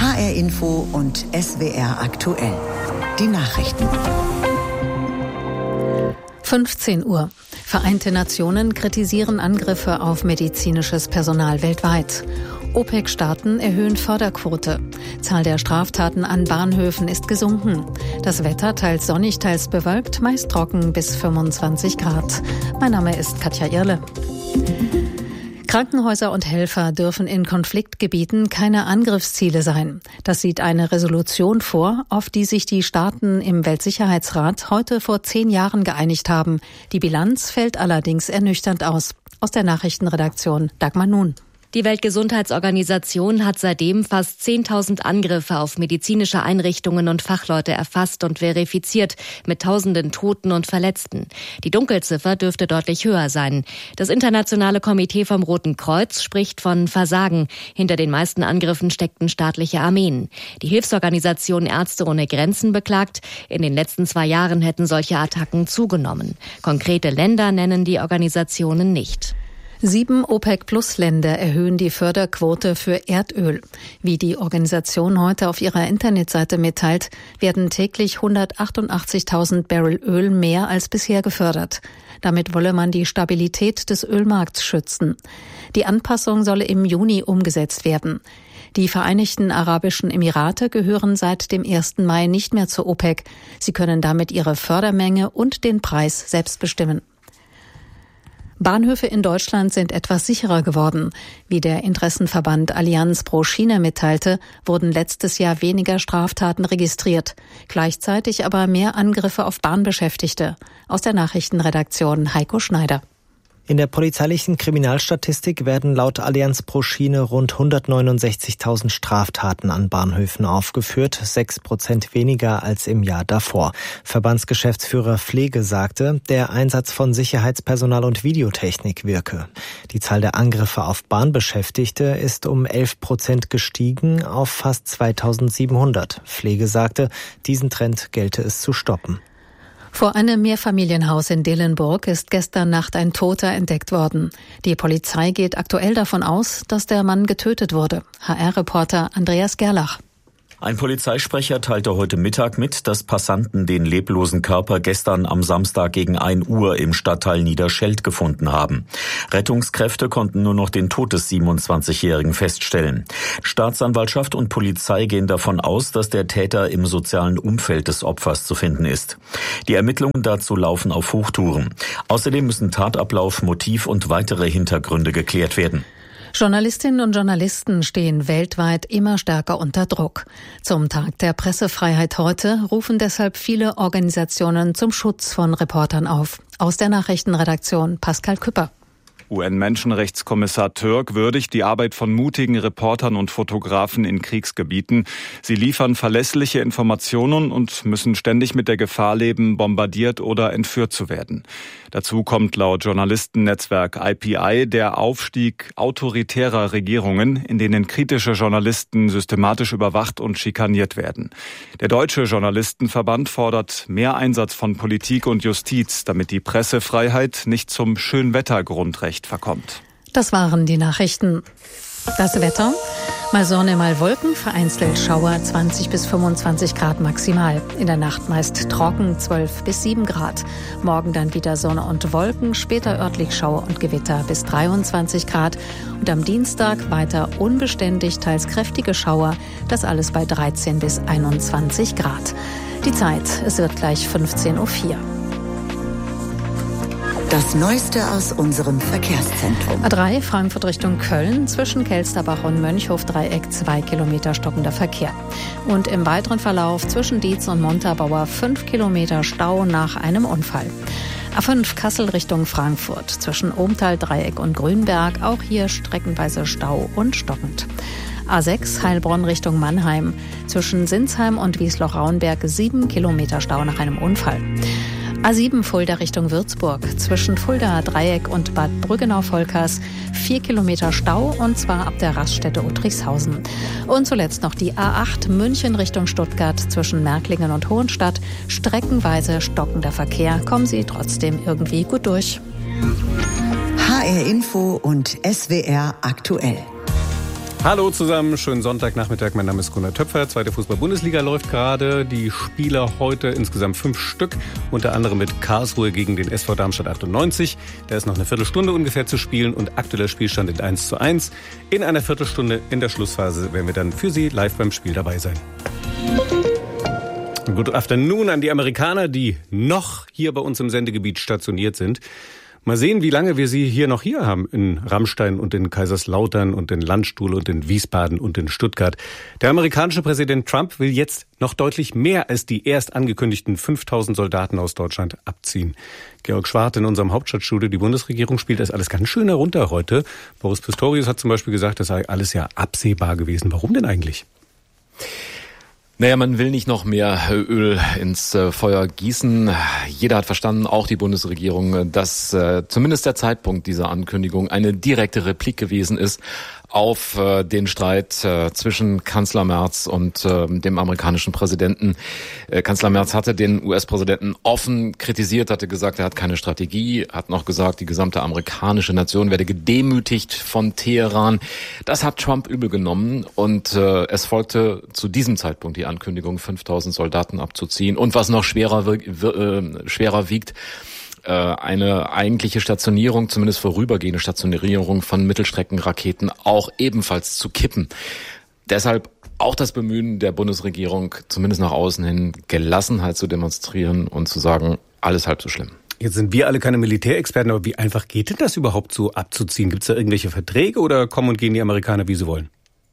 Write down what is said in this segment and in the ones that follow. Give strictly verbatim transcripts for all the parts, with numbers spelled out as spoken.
H R Info und S W R aktuell. Die Nachrichten. fünfzehn Uhr. Vereinte Nationen kritisieren Angriffe auf medizinisches Personal weltweit. OPEC-Staaten erhöhen Förderquote. Zahl der Straftaten an Bahnhöfen ist gesunken. Das Wetter teils sonnig, teils bewölkt, meist trocken bis fünfundzwanzig Grad. Mein Name ist Katja Irle. Krankenhäuser und Helfer dürfen in Konfliktgebieten keine Angriffsziele sein. Das sieht eine Resolution vor, auf die sich die Staaten im Weltsicherheitsrat heute vor zehn Jahren geeinigt haben. Die Bilanz fällt allerdings ernüchternd aus. Aus der Nachrichtenredaktion Dagmar Nun. Die Weltgesundheitsorganisation hat seitdem fast zehntausend Angriffe auf medizinische Einrichtungen und Fachleute erfasst und verifiziert, mit tausenden Toten und Verletzten. Die Dunkelziffer dürfte deutlich höher sein. Das internationale Komitee vom Roten Kreuz spricht von Versagen. Hinter den meisten Angriffen steckten staatliche Armeen. Die Hilfsorganisation Ärzte ohne Grenzen beklagt, in den letzten zwei Jahren hätten solche Attacken zugenommen. Konkrete Länder nennen die Organisationen nicht. Sieben OPEC-Plus-Länder erhöhen die Förderquote für Erdöl. Wie die Organisation heute auf ihrer Internetseite mitteilt, werden täglich hundertachtundachtzigtausend Barrel Öl mehr als bisher gefördert. Damit wolle man die Stabilität des Ölmarkts schützen. Die Anpassung solle im Juni umgesetzt werden. Die Vereinigten Arabischen Emirate gehören seit dem ersten Mai nicht mehr zur OPEC. Sie können damit ihre Fördermenge und den Preis selbst bestimmen. Bahnhöfe in Deutschland sind etwas sicherer geworden. Wie der Interessenverband Allianz pro Schiene mitteilte, wurden letztes Jahr weniger Straftaten registriert. Gleichzeitig aber mehr Angriffe auf Bahnbeschäftigte. Aus der Nachrichtenredaktion Heiko Schneider. In der polizeilichen Kriminalstatistik werden laut Allianz pro Schiene rund hundertneunundsechzigtausend Straftaten an Bahnhöfen aufgeführt, sechs Prozent weniger als im Jahr davor. Verbandsgeschäftsführer Pflege sagte, der Einsatz von Sicherheitspersonal und Videotechnik wirke. Die Zahl der Angriffe auf Bahnbeschäftigte ist um elf Prozent gestiegen auf fast zweitausendsiebenhundert. Pflege sagte, diesen Trend gelte es zu stoppen. Vor einem Mehrfamilienhaus in Dillenburg ist gestern Nacht ein Toter entdeckt worden. Die Polizei geht aktuell davon aus, dass der Mann getötet wurde. H R-Reporter Andreas Gerlach. Ein Polizeisprecher teilte heute Mittag mit, dass Passanten den leblosen Körper gestern am Samstag gegen ein Uhr im Stadtteil Niederscheld gefunden haben. Rettungskräfte konnten nur noch den Tod des siebenundzwanzigjährigen feststellen. Staatsanwaltschaft und Polizei gehen davon aus, dass der Täter im sozialen Umfeld des Opfers zu finden ist. Die Ermittlungen dazu laufen auf Hochtouren. Außerdem müssen Tatablauf, Motiv und weitere Hintergründe geklärt werden. Journalistinnen und Journalisten stehen weltweit immer stärker unter Druck. Zum Tag der Pressefreiheit heute rufen deshalb viele Organisationen zum Schutz von Reportern auf. Aus der Nachrichtenredaktion Pascal Küpper. U N-Menschenrechtskommissar Türk würdigt die Arbeit von mutigen Reportern und Fotografen in Kriegsgebieten. Sie liefern verlässliche Informationen und müssen ständig mit der Gefahr leben, bombardiert oder entführt zu werden. Dazu kommt laut Journalistennetzwerk I P I der Aufstieg autoritärer Regierungen, in denen kritische Journalisten systematisch überwacht und schikaniert werden. Der Deutsche Journalistenverband fordert mehr Einsatz von Politik und Justiz, damit die Pressefreiheit nicht zum Schönwettergrundrecht verkommt. Das waren die Nachrichten. Das Wetter: mal Sonne, mal Wolken, vereinzelt Schauer, zwanzig bis fünfundzwanzig Grad maximal. In der Nacht meist trocken, zwölf bis sieben Grad. Morgen dann wieder Sonne und Wolken, später örtlich Schauer und Gewitter bis dreiundzwanzig Grad. Und am Dienstag weiter unbeständig, teils kräftige Schauer. Das alles bei dreizehn bis einundzwanzig Grad. Die Zeit: es wird gleich fünfzehn Uhr vier. Das Neueste aus unserem Verkehrszentrum. A drei Frankfurt Richtung Köln, zwischen Kelsterbach und Mönchhof-Dreieck zwei Kilometer stockender Verkehr. Und im weiteren Verlauf zwischen Dietz und Montabaur fünf Kilometer Stau nach einem Unfall. A fünf Kassel Richtung Frankfurt, zwischen Ohmtal-Dreieck und Grünberg, auch hier streckenweise Stau und stockend. A sechs Heilbronn Richtung Mannheim, zwischen Sinsheim und Wiesloch-Raunberg sieben Kilometer Stau nach einem Unfall. A sieben Fulda Richtung Würzburg, zwischen Fulda Dreieck und Bad Brüggenau-Volkers vier Kilometer Stau, und zwar ab der Raststätte Uttrichshausen. Und zuletzt noch die A acht München Richtung Stuttgart, zwischen Märklingen und Hohenstadt, streckenweise stockender Verkehr. Kommen Sie trotzdem irgendwie gut durch. H R Info und S W R aktuell. Hallo zusammen, schönen Sonntagnachmittag. Mein Name ist Gunnar Töpfer. Zweite Fußball-Bundesliga läuft gerade. Die Spieler heute insgesamt fünf Stück, unter anderem mit Karlsruhe gegen den S V Darmstadt achtundneunzig. Da ist noch eine Viertelstunde ungefähr zu spielen und aktueller Spielstand in eins zu eins. In einer Viertelstunde in der Schlussphase werden wir dann für Sie live beim Spiel dabei sein. Good afternoon an die Amerikaner, die noch hier bei uns im Sendegebiet stationiert sind. Mal sehen, wie lange wir sie hier noch hier haben, in Rammstein und in Kaiserslautern und in Landstuhl und in Wiesbaden und in Stuttgart. Der amerikanische Präsident Trump will jetzt noch deutlich mehr als die erst angekündigten fünftausend Soldaten aus Deutschland abziehen. Georg Schwart in unserem Hauptstadtstudio, die Bundesregierung spielt das alles ganz schön herunter heute. Boris Pistorius hat zum Beispiel gesagt, das sei alles ja absehbar gewesen. Warum denn eigentlich? Naja, man will nicht noch mehr Öl ins äh, Feuer gießen. Jeder hat verstanden, auch die Bundesregierung, dass äh, zumindest der Zeitpunkt dieser Ankündigung eine direkte Replik gewesen ist auf äh, den Streit äh, zwischen Kanzler Merz und äh, dem amerikanischen Präsidenten. Äh, Kanzler Merz hatte den U S-Präsidenten offen kritisiert, hatte gesagt, er hat keine Strategie, hat noch gesagt, die gesamte amerikanische Nation werde gedemütigt von Teheran. Das hat Trump übel genommen und äh, es folgte zu diesem Zeitpunkt die Ankündigung, fünftausend Soldaten abzuziehen. Und was noch schwerer, äh, schwerer wiegt, eine eigentliche Stationierung, zumindest vorübergehende Stationierung von Mittelstreckenraketen auch ebenfalls zu kippen. Deshalb auch das Bemühen der Bundesregierung, zumindest nach außen hin, Gelassenheit zu demonstrieren und zu sagen, alles halb so schlimm. Jetzt sind wir alle keine Militärexperten, aber wie einfach geht denn das überhaupt so abzuziehen? Gibt es da irgendwelche Verträge oder kommen und gehen die Amerikaner, wie sie wollen?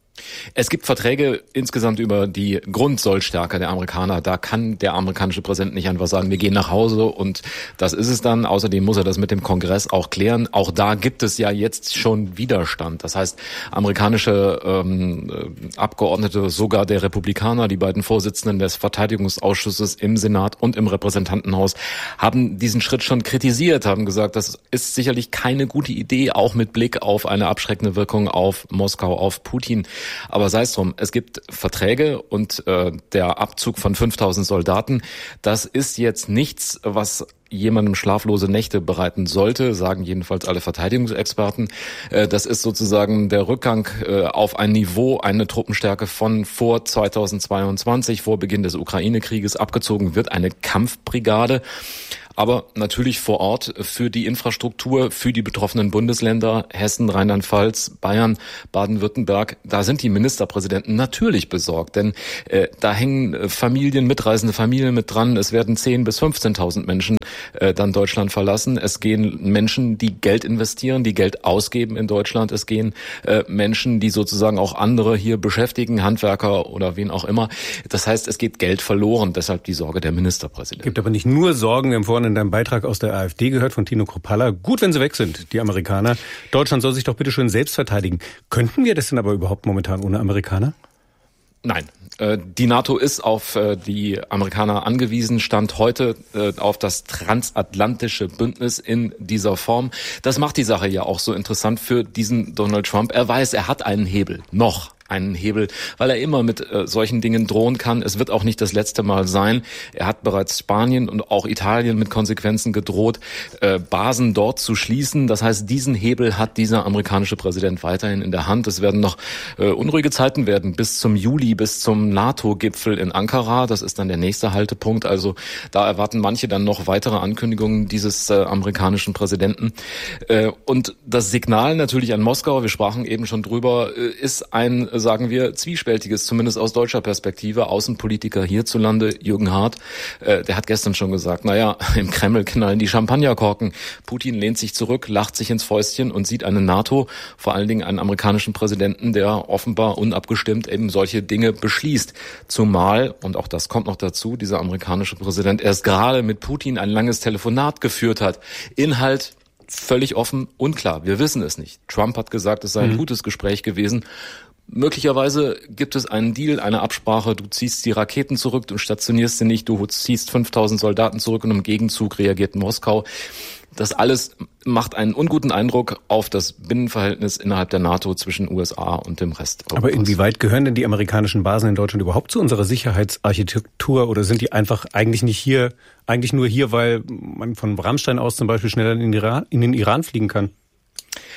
Es gibt Verträge insgesamt über die Grundsollstärke der Amerikaner. Da kann der amerikanische Präsident nicht einfach sagen, wir gehen nach Hause und das ist es dann. Außerdem muss er das mit dem Kongress auch klären. Auch da gibt es ja jetzt schon Widerstand. Das heißt, amerikanische ähm, Abgeordnete, sogar der Republikaner, die beiden Vorsitzenden des Verteidigungsausschusses im Senat und im Repräsentantenhaus, haben diesen Schritt schon kritisiert, haben gesagt, das ist sicherlich keine gute Idee, auch mit Blick auf eine abschreckende Wirkung auf Moskau, auf Putin. Aber sei es drum, es gibt Verträge und äh, der Abzug von fünftausend Soldaten, das ist jetzt nichts, was jemandem schlaflose Nächte bereiten sollte, sagen jedenfalls alle Verteidigungsexperten. Äh, das ist sozusagen der Rückgang äh, auf ein Niveau, eine Truppenstärke von vor zweitausendzweiundzwanzig, vor Beginn des Ukraine-Krieges. Abgezogen wird eine Kampfbrigade. Aber natürlich vor Ort für die Infrastruktur, für die betroffenen Bundesländer, Hessen, Rheinland-Pfalz, Bayern, Baden-Württemberg, da sind die Ministerpräsidenten natürlich besorgt. Denn äh, da hängen Familien, mitreisende Familien mit dran. Es werden zehntausend bis fünfzehntausend Menschen äh, dann Deutschland verlassen. Es gehen Menschen, die Geld investieren, die Geld ausgeben in Deutschland. Es gehen äh, Menschen, die sozusagen auch andere hier beschäftigen, Handwerker oder wen auch immer. Das heißt, es geht Geld verloren. Deshalb die Sorge der Ministerpräsidenten. Es gibt aber nicht nur Sorgen. Wir haben vorhin in deinem Beitrag aus der AfD gehört von Tino Kruppalla. Gut, wenn sie weg sind, die Amerikaner. Deutschland soll sich doch bitte schön selbst verteidigen. Könnten wir das denn aber überhaupt momentan ohne Amerikaner? Nein. Die NATO ist auf die Amerikaner angewiesen, stand heute auf das transatlantische Bündnis in dieser Form. Das macht die Sache ja auch so interessant für diesen Donald Trump. Er weiß, er hat einen Hebel. Noch einen Hebel, weil er immer mit äh, solchen Dingen drohen kann. Es wird auch nicht das letzte Mal sein. Er hat bereits Spanien und auch Italien mit Konsequenzen gedroht, äh, Basen dort zu schließen. Das heißt, diesen Hebel hat dieser amerikanische Präsident weiterhin in der Hand. Es werden noch äh, unruhige Zeiten werden bis zum Juli, bis zum NATO-Gipfel in Ankara. Das ist dann der nächste Haltepunkt. Also da erwarten manche dann noch weitere Ankündigungen dieses äh, amerikanischen Präsidenten. Äh, und das Signal natürlich an Moskau, wir sprachen eben schon drüber, äh, ist ein sagen wir, zwiespältiges, zumindest aus deutscher Perspektive. Außenpolitiker hierzulande, Jürgen Hart, äh, der hat gestern schon gesagt, naja, im Kreml knallen die Champagnerkorken. Putin lehnt sich zurück, lacht sich ins Fäustchen und sieht eine NATO, vor allen Dingen einen amerikanischen Präsidenten, der offenbar unabgestimmt eben solche Dinge beschließt. Zumal, und auch das kommt noch dazu, dieser amerikanische Präsident erst gerade mit Putin ein langes Telefonat geführt hat. Inhalt völlig offen, unklar. Wir wissen es nicht. Trump hat gesagt, es sei ein mhm. gutes Gespräch gewesen. Möglicherweise gibt es einen Deal, eine Absprache, du ziehst die Raketen zurück, du stationierst sie nicht, du ziehst fünftausend Soldaten zurück und im Gegenzug reagiert Moskau. Das alles macht einen unguten Eindruck auf das Binnenverhältnis innerhalb der NATO zwischen U S A und dem Rest Europas. Aber inwieweit gehören denn die amerikanischen Basen in Deutschland überhaupt zu unserer Sicherheitsarchitektur oder sind die einfach eigentlich nicht hier, eigentlich nur hier, weil man von Rammstein aus zum Beispiel schneller in den Iran, in den Iran fliegen kann?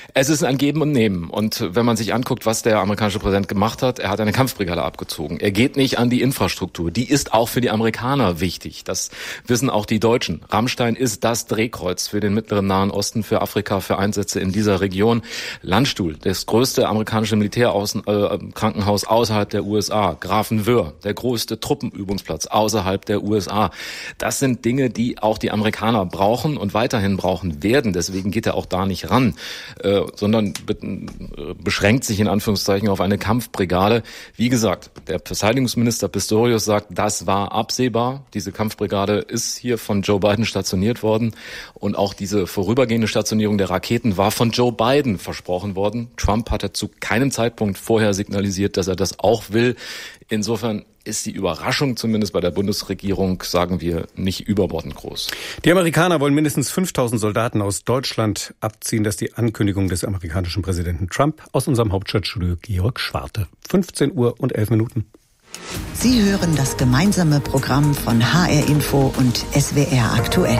Es ist ein Geben und Nehmen. Und wenn man sich anguckt, was der amerikanische Präsident gemacht hat, er hat eine Kampfbrigade abgezogen. Er geht nicht an die Infrastruktur. Die ist auch für die Amerikaner wichtig. Das wissen auch die Deutschen. Rammstein ist das Drehkreuz für den mittleren Nahen Osten, für Afrika, für Einsätze in dieser Region. Landstuhl, das größte amerikanische Militärkrankenhaus außerhalb der U S A. Grafenwöhr, der größte Truppenübungsplatz außerhalb der U S A. Das sind Dinge, die auch die Amerikaner brauchen und weiterhin brauchen werden. Deswegen geht er auch da nicht ran. Äh, sondern be- beschränkt sich in Anführungszeichen auf eine Kampfbrigade. Wie gesagt, der Verteidigungsminister Pistorius sagt, das war absehbar. Diese Kampfbrigade ist hier von Joe Biden stationiert worden und auch diese vorübergehende Stationierung der Raketen war von Joe Biden versprochen worden. Trump hatte zu keinem Zeitpunkt vorher signalisiert, dass er das auch will. Insofern ist die Überraschung zumindest bei der Bundesregierung, sagen wir, nicht überbordend groß. Die Amerikaner wollen mindestens fünftausend Soldaten aus Deutschland abziehen. Das ist die Ankündigung des amerikanischen Präsidenten Trump. Aus unserem Hauptstadtstudio Georg Schwarte. fünfzehn Uhr und elf Minuten. Sie hören das gemeinsame Programm von H R Info und S W R aktuell.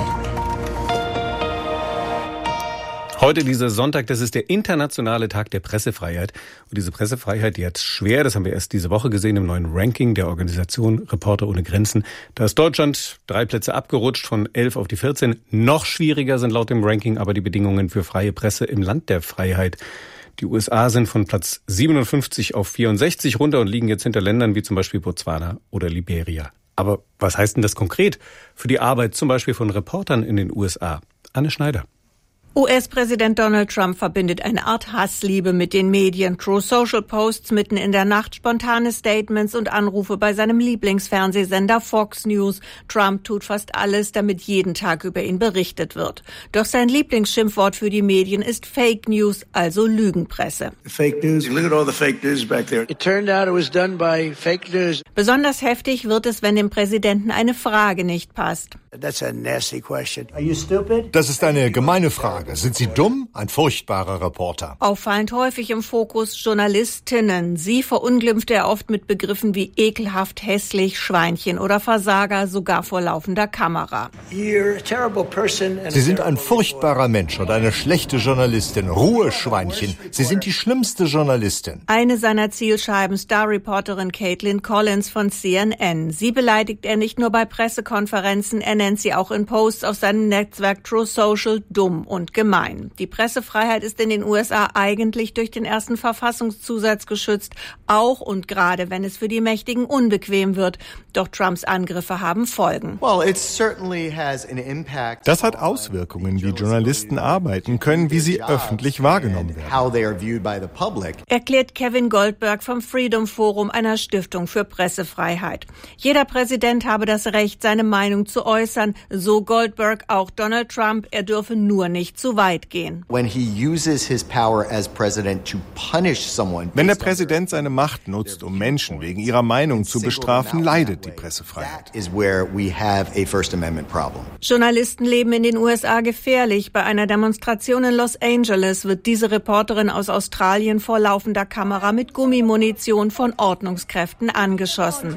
Heute, dieser Sonntag, das ist der internationale Tag der Pressefreiheit. Und diese Pressefreiheit, die hat es schwer, das haben wir erst diese Woche gesehen im neuen Ranking der Organisation Reporter ohne Grenzen. Da ist Deutschland drei Plätze abgerutscht, von elf auf die vierzehn. Noch schwieriger sind laut dem Ranking aber die Bedingungen für freie Presse im Land der Freiheit. Die U S A sind von Platz siebenundfünfzig auf vierundsechzig runter und liegen jetzt hinter Ländern wie zum Beispiel Botswana oder Liberia. Aber was heißt denn das konkret für die Arbeit zum Beispiel von Reportern in den U S A? Anne Schneider. U S-Präsident Donald Trump verbindet eine Art Hassliebe mit den Medien. True Social Posts mitten in der Nacht, spontane Statements und Anrufe bei seinem Lieblingsfernsehsender Fox News. Trump tut fast alles, damit jeden Tag über ihn berichtet wird. Doch sein Lieblingsschimpfwort für die Medien ist Fake News, also Lügenpresse. Fake news. Look at all the fake news back there. It turned out it was done by fake news. Besonders heftig wird es, wenn dem Präsidenten eine Frage nicht passt. That's a nasty question. Are you stupid? Das ist eine gemeine Frage. Sind Sie dumm? Ein furchtbarer Reporter. Auffallend häufig im Fokus Journalistinnen. Sie verunglimpft er oft mit Begriffen wie ekelhaft, hässlich, Schweinchen oder Versager, sogar vor laufender Kamera. You're a terrible person. Sie sind ein furchtbarer Mensch und eine schlechte Journalistin. Ruhe, Schweinchen. Sie sind die schlimmste Journalistin. Eine seiner Zielscheiben, Star-Reporterin Caitlin Collins von C N N. Sie beleidigt er nicht nur bei Pressekonferenzen, er nennt sie auch in Posts auf seinem Netzwerk True Social dumm und gemein. Die Pressefreiheit ist in den U S A eigentlich durch den ersten Verfassungszusatz geschützt, auch und gerade wenn es für die Mächtigen unbequem wird. Doch Trumps Angriffe haben Folgen. Das hat Auswirkungen, wie Journalisten arbeiten können, wie sie öffentlich wahrgenommen werden. Erklärt Kevin Goldberg vom Freedom Forum, einer Stiftung für Pressefreiheit. Jeder Präsident habe das Recht, seine Meinung zu äußern. So Goldberg auch Donald Trump. Er dürfe nur nicht zu weit gehen. Wenn der Präsident seine Macht nutzt, um Menschen wegen ihrer Meinung zu bestrafen, leidet die Pressefreiheit. Journalisten leben in den U S A gefährlich. Bei einer Demonstration in Los Angeles wird diese Reporterin aus Australien vor laufender Kamera mit Gummimunition von Ordnungskräften angeschossen.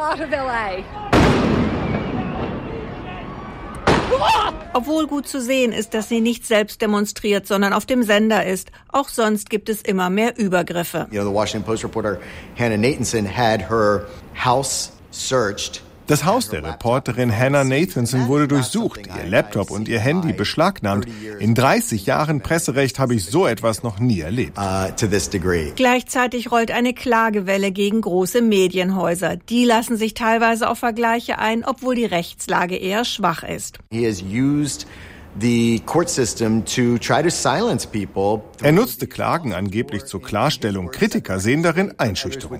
Obwohl gut zu sehen ist, dass sie nicht selbst demonstriert, sondern auf dem Sender ist. Auch sonst gibt es immer mehr Übergriffe. You know, the Washington Post reporter Hannah Nathanson had her house searched. Das Haus der Reporterin Hannah Nathanson wurde durchsucht, ihr Laptop und ihr Handy beschlagnahmt. In dreißig Jahren Presserecht habe ich so etwas noch nie erlebt. Gleichzeitig rollt eine Klagewelle gegen große Medienhäuser. Die lassen sich teilweise auf Vergleiche ein, obwohl die Rechtslage eher schwach ist. He has used the court system to try to silence people. Er nutzte Klagen angeblich zur Klarstellung. Kritiker sehen darin Einschüchterung.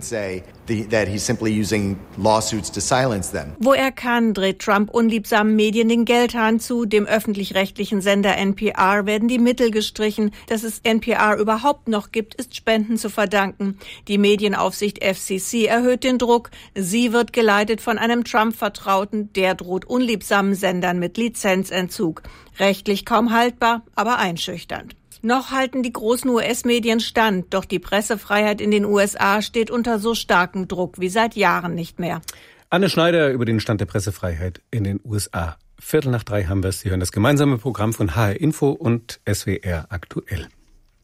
Wo er kann, dreht Trump unliebsamen Medien den Geldhahn zu. Dem öffentlich-rechtlichen Sender N P R werden die Mittel gestrichen. Dass es N P R überhaupt noch gibt, ist Spenden zu verdanken. Die Medienaufsicht F C C erhöht den Druck. Sie wird geleitet von einem Trump-Vertrauten. Der droht unliebsamen Sendern mit Lizenzentzug. Rechtlich kaum haltbar, aber einschüchternd. Noch halten die großen U S-Medien stand, doch die Pressefreiheit in den U S A steht unter so starkem Druck wie seit Jahren nicht mehr. Anne Schneider über den Stand der Pressefreiheit in den U S A. Viertel nach drei haben wir es. Sie hören das gemeinsame Programm von H R Info und S W R aktuell.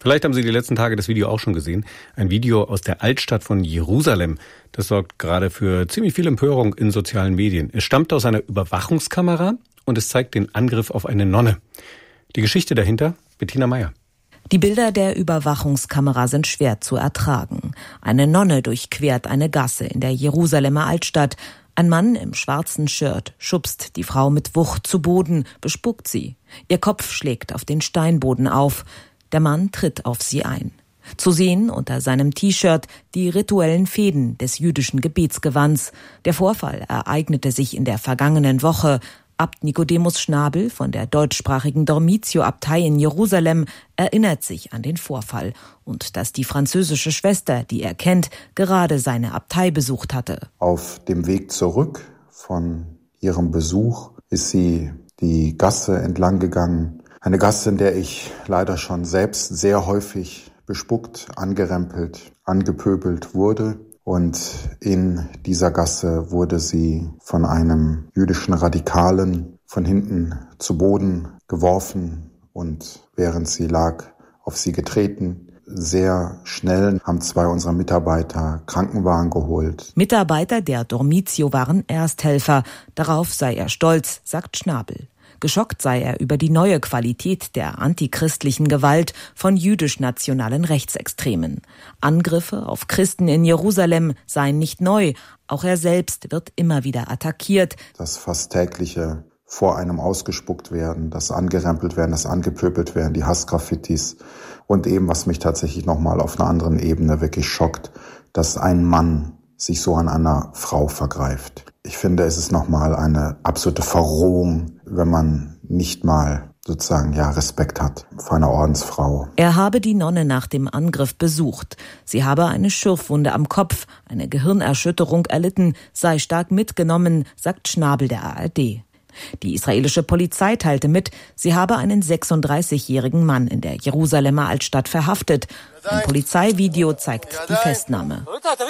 Vielleicht haben Sie die letzten Tage das Video auch schon gesehen. Ein Video aus der Altstadt von Jerusalem. Das sorgt gerade für ziemlich viel Empörung in sozialen Medien. Es stammt aus einer Überwachungskamera und es zeigt den Angriff auf eine Nonne. Die Geschichte dahinter, Bettina Meyer. Die Bilder der Überwachungskamera sind schwer zu ertragen. Eine Nonne durchquert eine Gasse in der Jerusalemer Altstadt. Ein Mann im schwarzen Shirt schubst die Frau mit Wucht zu Boden, bespuckt sie. Ihr Kopf schlägt auf den Steinboden auf. Der Mann tritt auf sie ein. Zu sehen unter seinem T-Shirt die rituellen Fäden des jüdischen Gebetsgewands. Der Vorfall ereignete sich in der vergangenen Woche. Abt Nikodemus Schnabel von der deutschsprachigen Dormitio-Abtei in Jerusalem erinnert sich an den Vorfall und dass die französische Schwester, die er kennt, gerade seine Abtei besucht hatte. Auf dem Weg zurück von ihrem Besuch ist sie die Gasse entlang gegangen. Eine Gasse, in der ich leider schon selbst sehr häufig bespuckt, angerempelt, angepöbelt wurde. Und in dieser Gasse wurde sie von einem jüdischen Radikalen von hinten zu Boden geworfen und während sie lag, auf sie getreten. Sehr schnell haben zwei unserer Mitarbeiter Krankenwagen geholt. Mitarbeiter der Dormitio waren Ersthelfer. Darauf sei er stolz, sagt Schnabel. Geschockt sei er über die neue Qualität der antichristlichen Gewalt von jüdisch-nationalen Rechtsextremen. Angriffe auf Christen in Jerusalem seien nicht neu. Auch er selbst wird immer wieder attackiert. Das fast tägliche vor einem ausgespuckt werden, das angerempelt werden, das angepöbelt werden, die Hassgraffitis. Und eben, was mich tatsächlich nochmal auf einer anderen Ebene wirklich schockt, dass ein Mann sich so an einer Frau vergreift. Ich finde, es ist nochmal eine absolute Verrohung, wenn man nicht mal sozusagen ja Respekt hat vor einer Ordensfrau. Er habe die Nonne nach dem Angriff besucht. Sie habe eine Schürfwunde am Kopf, eine Gehirnerschütterung erlitten, sei stark mitgenommen, sagt Schnabel der A R D. Die israelische Polizei teilte mit, sie habe einen sechsunddreißigjährigen Mann in der Jerusalemer Altstadt verhaftet. Ein Polizeivideo zeigt die Festnahme.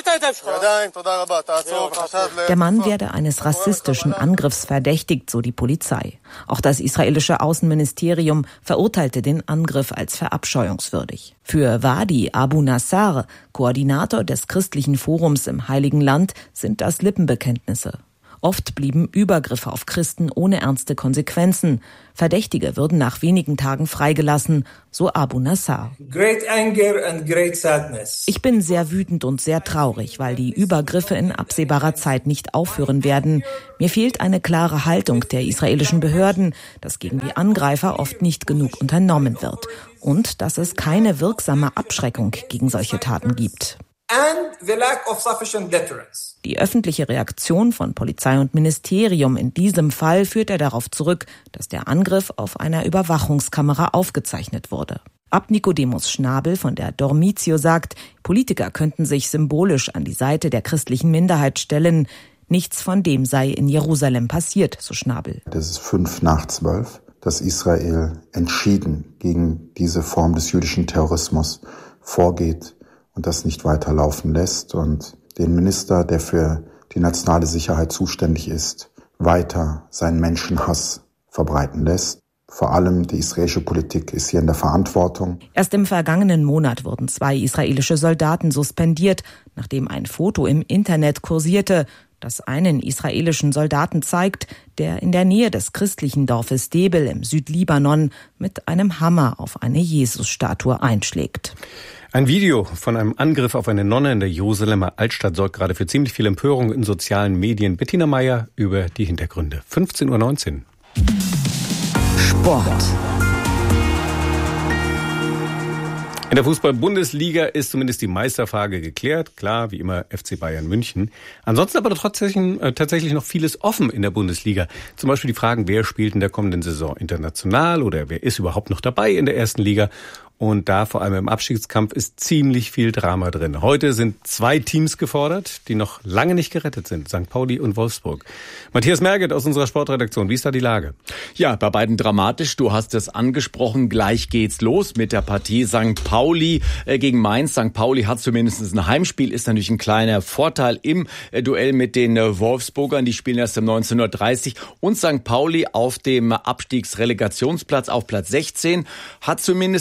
Der Mann werde eines rassistischen Angriffs verdächtigt, so die Polizei. Auch das israelische Außenministerium verurteilte den Angriff als verabscheuungswürdig. Für Wadi Abu Nassar, Koordinator des christlichen Forums im Heiligen Land, sind das Lippenbekenntnisse. Oft blieben Übergriffe auf Christen ohne ernste Konsequenzen. Verdächtige würden nach wenigen Tagen freigelassen, so Abu Nassar. Ich bin sehr wütend und sehr traurig, weil die Übergriffe in absehbarer Zeit nicht aufhören werden. Mir fehlt eine klare Haltung der israelischen Behörden, dass gegen die Angreifer oft nicht genug unternommen wird und dass es keine wirksame Abschreckung gegen solche Taten gibt. Die öffentliche Reaktion von Polizei und Ministerium in diesem Fall führt er darauf zurück, dass der Angriff auf einer Überwachungskamera aufgezeichnet wurde. Abt Nikodemus Schnabel von der Dormitio sagt, Politiker könnten sich symbolisch an die Seite der christlichen Minderheit stellen. Nichts von dem sei in Jerusalem passiert, so Schnabel. Das ist fünf nach zwölf, dass Israel entschieden gegen diese Form des jüdischen Terrorismus vorgeht und das nicht weiterlaufen lässt und den Minister, der für die nationale Sicherheit zuständig ist, weiter seinen Menschenhass verbreiten lässt. Vor allem die israelische Politik ist hier in der Verantwortung. Erst im vergangenen Monat wurden zwei israelische Soldaten suspendiert, nachdem ein Foto im Internet kursierte, das einen israelischen Soldaten zeigt, der in der Nähe des christlichen Dorfes Debel im Südlibanon mit einem Hammer auf eine Jesusstatue einschlägt. Ein Video von einem Angriff auf eine Nonne in der Jerusalemer Altstadt sorgt gerade für ziemlich viel Empörung in sozialen Medien. Bettina Meyer über die Hintergründe. fünfzehn Uhr neunzehn. Sport. In der Fußball-Bundesliga ist zumindest die Meisterfrage geklärt. Klar, wie immer F C Bayern München. Ansonsten aber trotzdem äh, tatsächlich noch vieles offen in der Bundesliga. Zum Beispiel die Fragen, wer spielt in der kommenden Saison international oder wer ist überhaupt noch dabei in der ersten Liga. Und da vor allem im Abstiegskampf ist ziemlich viel Drama drin. Heute sind zwei Teams gefordert, die noch lange nicht gerettet sind. Sankt Pauli und Wolfsburg. Matthias Merget aus unserer Sportredaktion. Wie ist da die Lage? Ja, bei beiden dramatisch. Du hast es angesprochen. Gleich geht's los mit der Partie Sankt Pauli gegen Mainz. Sankt Pauli hat zumindest ein Heimspiel. Ist natürlich ein kleiner Vorteil im Duell mit den Wolfsburgern. Die spielen erst um neunzehn Uhr dreißig. Und Sankt Pauli auf dem Abstiegsrelegationsplatz auf Platz sechzehn hat zumindest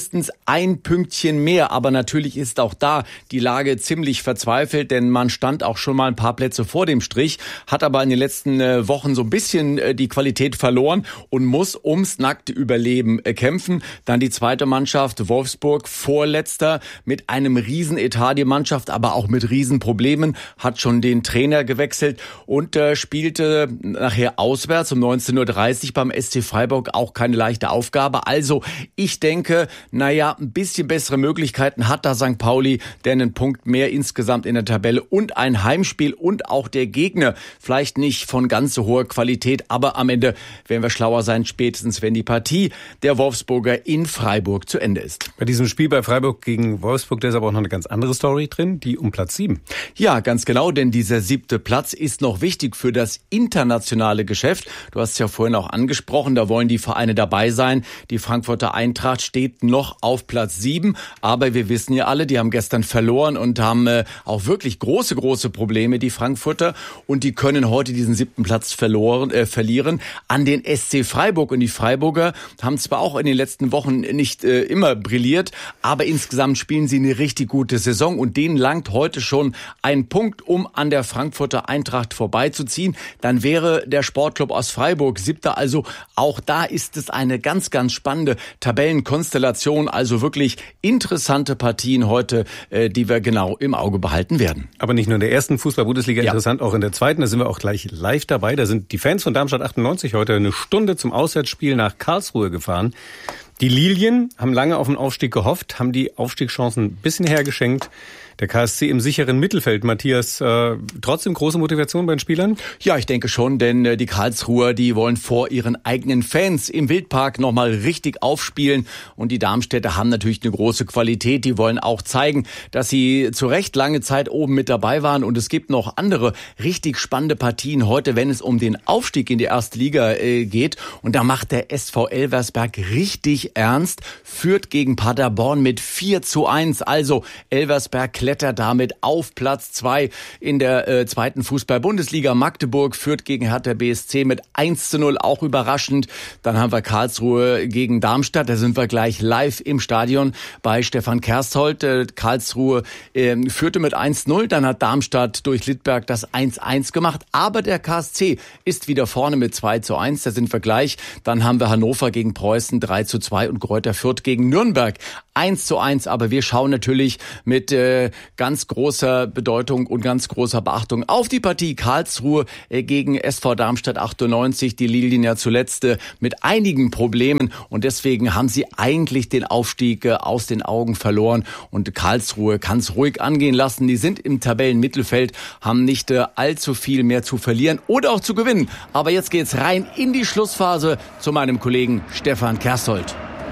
ein Pünktchen mehr. Aber natürlich ist auch da die Lage ziemlich verzweifelt, denn man stand auch schon mal ein paar Plätze vor dem Strich, hat aber in den letzten Wochen so ein bisschen die Qualität verloren und muss ums nackte Überleben kämpfen. Dann die zweite Mannschaft, Wolfsburg, Vorletzter, mit einem Riesenetat, die Mannschaft, aber auch mit Riesenproblemen, hat schon den Trainer gewechselt und äh, spielte nachher auswärts um neunzehn Uhr dreißig beim S C Freiburg, auch keine leichte Aufgabe. Also ich denke, naja, ein bisschen bessere Möglichkeiten hat da Sankt Pauli, denn ein Punkt mehr insgesamt in der Tabelle und ein Heimspiel und auch der Gegner, vielleicht nicht von ganz so hoher Qualität, aber am Ende werden wir schlauer sein, spätestens wenn die Partie der Wolfsburger in Freiburg zu Ende ist. Bei diesem Spiel bei Freiburg gegen Wolfsburg, da ist aber auch noch eine ganz andere Story drin, die um Platz sieben. Ja, ganz genau, denn dieser siebte Platz ist noch wichtig für das internationale Geschäft. Du hast es ja vorhin auch angesprochen, da wollen die Vereine dabei sein. Die Frankfurter Eintracht steht noch auf Platz sieben, aber wir wissen ja alle, die haben gestern verloren und haben äh, auch wirklich große, große Probleme, die Frankfurter, und die können heute diesen siebten Platz verloren, äh, verlieren an den S C Freiburg. Und die Freiburger haben zwar auch in den letzten Wochen nicht äh, immer brilliert, aber insgesamt spielen sie eine richtig gute Saison und denen langt heute schon ein Punkt, um an der Frankfurter Eintracht vorbeizuziehen. Dann wäre der Sportclub aus Freiburg siebter. Also auch da ist es eine ganz, ganz spannende Tabellenkonstellation. Also wirklich interessante Partien heute, äh, die wir genau im Auge behalten werden. Aber nicht nur in der ersten Fußball-Bundesliga ja. interessant, auch in der zweiten. Da sind wir auch gleich live dabei. Da sind die Fans von Darmstadt achtundneunzig heute eine Stunde zum Auswärtsspiel nach Karlsruhe gefahren. Die Lilien haben lange auf den Aufstieg gehofft, haben die Aufstiegschancen ein bisschen hergeschenkt. Der K S C im sicheren Mittelfeld, Matthias, äh, trotzdem große Motivation bei den Spielern? Ja, ich denke schon, denn äh, die Karlsruher, die wollen vor ihren eigenen Fans im Wildpark nochmal richtig aufspielen. Und die Darmstädter haben natürlich eine große Qualität. Die wollen auch zeigen, dass sie zu Recht lange Zeit oben mit dabei waren. Und es gibt noch andere richtig spannende Partien heute, wenn es um den Aufstieg in die erste Liga äh, geht. Und da macht der S V Elversberg richtig ernst, führt gegen Paderborn mit vier zu eins. Also Elversberg klettert damit auf Platz zwei in der äh, zweiten Fußball-Bundesliga. Magdeburg führt gegen Hertha B S C mit eins zu null, auch überraschend. Dann haben wir Karlsruhe gegen Darmstadt. Da sind wir gleich live im Stadion bei Stefan Kersthold. Äh, Karlsruhe äh, führte mit eins zu null. Dann hat Darmstadt durch Littberg das eins zu eins gemacht. Aber der K S C ist wieder vorne mit zwei zu eins. Da sind wir gleich. Dann haben wir Hannover gegen Preußen drei zu zwei und Greuther Fürth gegen Nürnberg eins zu eins. Aber wir schauen natürlich mit äh, ganz großer Bedeutung und ganz großer Beachtung auf die Partie Karlsruhe gegen S V Darmstadt achtundneunzig. Die Lilien ja zuletzt mit einigen Problemen und deswegen haben sie eigentlich den Aufstieg aus den Augen verloren und Karlsruhe kann es ruhig angehen lassen. Die sind im Tabellenmittelfeld, haben nicht allzu viel mehr zu verlieren oder auch zu gewinnen. Aber jetzt geht's rein in die Schlussphase zu meinem Kollegen Stefan Kersthold.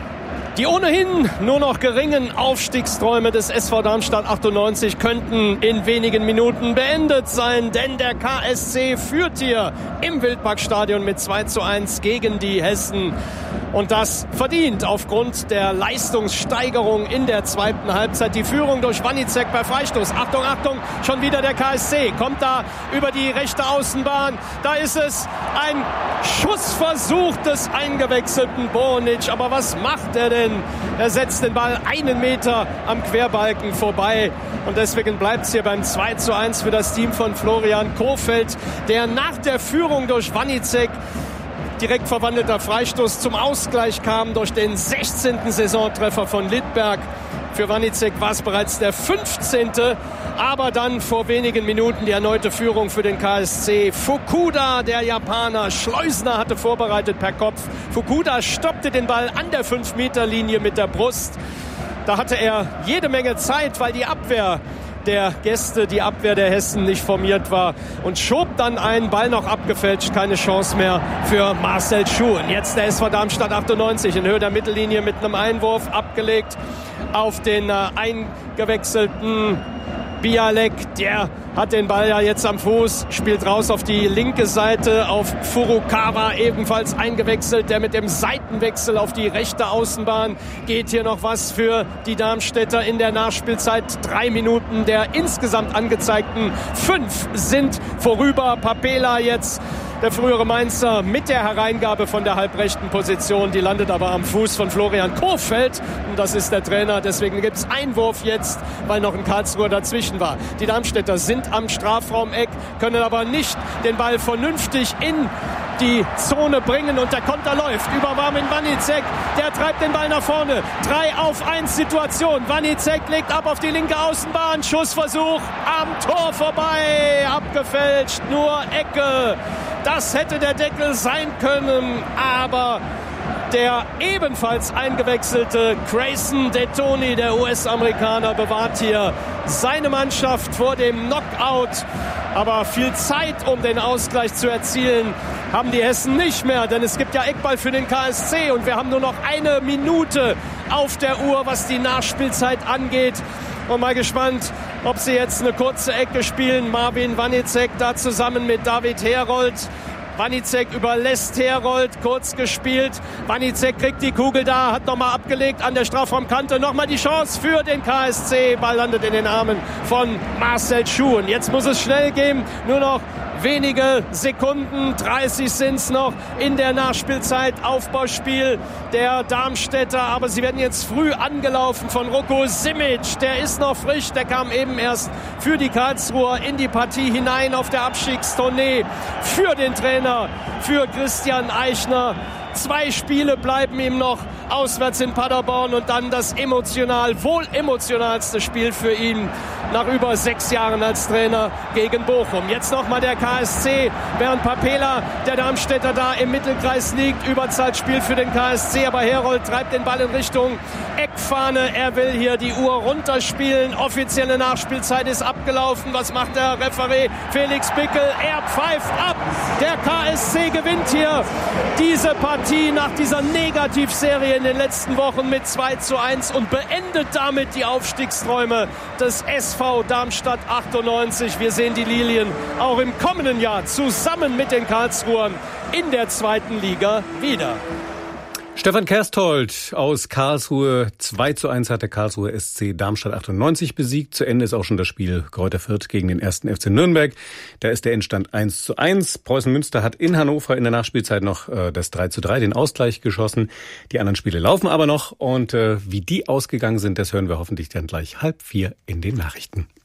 Die ohnehin nur noch geringen Aufstiegsträume des S V Darmstadt achtundneunzig könnten in wenigen Minuten beendet sein, denn der K S C führt hier im Wildparkstadion mit zwei zu eins gegen die Hessen. Und das verdient aufgrund der Leistungssteigerung in der zweiten Halbzeit. Die Führung durch Wanicek bei Freistoß. Achtung, Achtung, schon wieder der K S C. Kommt da über die rechte Außenbahn. Da ist es ein Schussversuch des eingewechselten Bornic. Aber was macht er denn? Er setzt den Ball einen Meter am Querbalken vorbei. Und deswegen bleibt es hier beim zwei zu eins für das Team von Florian Kohfeldt, der nach der Führung durch Wanicek direkt verwandelter Freistoß zum Ausgleich kam durch den sechzehnten Saisontreffer von Littberg. Für Wanicek war es bereits der fünfzehnte Aber dann vor wenigen Minuten die erneute Führung für den K S C. Fukuda, der Japaner, Schleusner hatte vorbereitet per Kopf. Fukuda stoppte den Ball an der fünf Meter Linie mit der Brust. Da hatte er jede Menge Zeit, weil die Abwehr der Gäste, die Abwehr der Hessen nicht formiert war und schob dann einen Ball noch abgefälscht. Keine Chance mehr für Marcel Schuh. Und jetzt der S V Darmstadt achtundneunzig in Höhe der Mittellinie mit einem Einwurf abgelegt auf den äh, eingewechselten Bialek. Der hat den Ball ja jetzt am Fuß, spielt raus auf die linke Seite auf Furukawa, ebenfalls eingewechselt, der mit dem Seitenwechsel auf die rechte Außenbahn geht. Hier noch was für die Darmstädter in der Nachspielzeit. Drei Minuten der insgesamt angezeigten fünf sind vorüber. Papela jetzt der frühere Mainzer, mit der Hereingabe von der halbrechten Position. Die landet aber am Fuß von Florian Kohfeldt. Und das ist der Trainer. Deswegen gibt es Einwurf jetzt, weil noch ein Karlsruher dazwischen war. Die Darmstädter sind am Strafraumeck, können aber nicht den Ball vernünftig in die Zone bringen und der Konter läuft über Marvin Wanicek, der treibt den Ball nach vorne, drei auf eins Situation, Wanicek legt ab auf die linke Außenbahn, Schussversuch am Tor vorbei, abgefälscht, nur Ecke, das hätte der Deckel sein können, aber der ebenfalls eingewechselte Grayson Detoni, der U S-Amerikaner, bewahrt hier seine Mannschaft vor dem Knockout. Aber viel Zeit, um den Ausgleich zu erzielen, haben die Hessen nicht mehr. Denn es gibt ja Eckball für den K S C und wir haben nur noch eine Minute auf der Uhr, was die Nachspielzeit angeht. Und mal gespannt, ob sie jetzt eine kurze Ecke spielen. Marvin Wanicek da zusammen mit David Herold. Wanicek überlässt Herold, kurz gespielt. Wanicek kriegt die Kugel da, hat nochmal abgelegt an der Strafraumkante. Nochmal die Chance für den K S C. Ball landet in den Armen von Marcel Schuhen. Jetzt muss es schnell gehen. Nur noch wenige Sekunden, dreißig sind es noch in der Nachspielzeit. Aufbauspiel der Darmstädter, aber sie werden jetzt früh angelaufen von Roko Simic. Der ist noch frisch, der kam eben erst für die Karlsruher in die Partie hinein auf der Abstiegstournee. Für den Trainer, für Christian Eichner. Zwei Spiele bleiben ihm noch auswärts in Paderborn und dann das emotional, wohl emotionalste Spiel für ihn nach über sechs Jahren als Trainer gegen Bochum. Jetzt nochmal der K S C, während Papela, der Darmstädter, da im Mittelkreis liegt. Überzahlspiel für den K S C, aber Herold treibt den Ball in Richtung Eckfahne. Er will hier die Uhr runterspielen. Offizielle Nachspielzeit ist abgelaufen. Was macht der Referee Felix Bickel? Er pfeift ab. Der K S C gewinnt hier diese Partie nach dieser Negativserie in den letzten Wochen mit zwei zu eins und beendet damit die Aufstiegsträume des S V Darmstadt achtundneunzig. Wir sehen die Lilien auch im kommenden Jahr zusammen mit den Karlsruhern in der zweiten Liga wieder. Stefan Kersthold aus Karlsruhe. zwei zu eins hat der Karlsruher S C Darmstadt achtundneunzig besiegt. Zu Ende ist auch schon das Spiel Greuther Fürth gegen den ersten F C Nürnberg. Da ist der Endstand eins zu eins. Preußen Münster hat in Hannover in der Nachspielzeit noch äh, das drei zu drei, den Ausgleich geschossen. Die anderen Spiele laufen aber noch. Und äh, wie die ausgegangen sind, das hören wir hoffentlich dann gleich halb vier in den Nachrichten.